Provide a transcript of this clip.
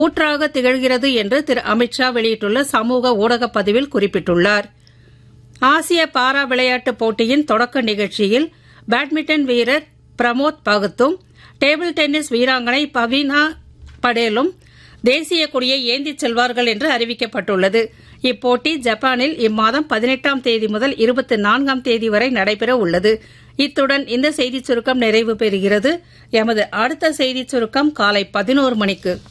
ஊற்றாக திகழ்கிறது என்று திரு அமித்ஷா வெளியிட்டுள்ள சமூக ஊடக பதிவில் குறிப்பிட்டுள்ளார். ஆசிய பாரா விளையாட்டுப் போட்டியின் தொடக்க நிகழ்ச்சியில் பேட்மிண்டன் வீரர் பிரமோத் பகத்தும் டேபிள் டென்னிஸ் வீராங்கனை பவீனா படேலும் தேசிய கொடியை ஏந்திச் செல்வார்கள் என்று அறிவிக்கப்பட்டுள்ளது. இப்போட்டி ஜப்பானில் இம்மாதம் 18ஆம் தேதி முதல் 24ஆம் தேதி வரை நடைபெற உள்ளது. இத்துடன் இந்த செய்திச் சுருக்கம் நிறைவு பெறுகிறது. எமது அடுத்த செய்திச் சுருக்கம் காலை 11 மணிக்கு.